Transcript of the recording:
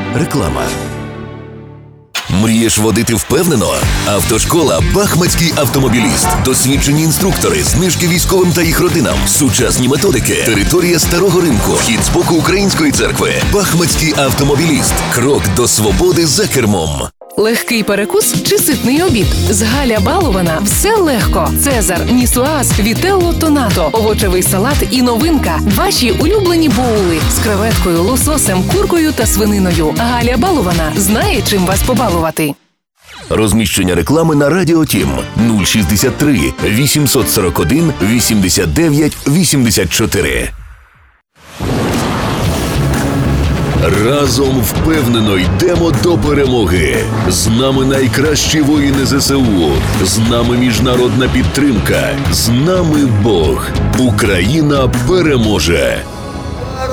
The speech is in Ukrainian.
Реклама. Мрієш водити впевнено? Автошкола «Бахмацький автомобіліст». Досвідчені інструктори, знижки військовим та їх родинам, сучасні методики, територія Старого ринку, вхід з боку Української церкви. «Бахмацький автомобіліст». Крок до свободи за кермом. Легкий перекус чи ситний обід? З Галя Балована все легко. Цезар, нісуаз, вітелло тонато, овочевий салат і новинка. Ваші улюблені боули з креветкою, лососем, куркою та свининою. Галя Балована знає, чим вас побалувати. Розміщення реклами на Радіо Тім 063 841 89 84. Разом впевнено йдемо до перемоги. З нами найкращі воїни ЗСУ. З нами міжнародна підтримка. З нами Бог. Україна переможе.